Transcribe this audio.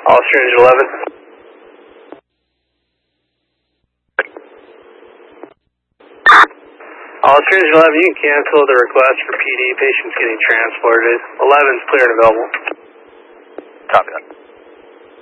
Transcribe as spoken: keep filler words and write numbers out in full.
All Strange eleven. All Strange eleven, you can cancel the request for P D. Patient's getting transported. eleven's clear and available. Copy that.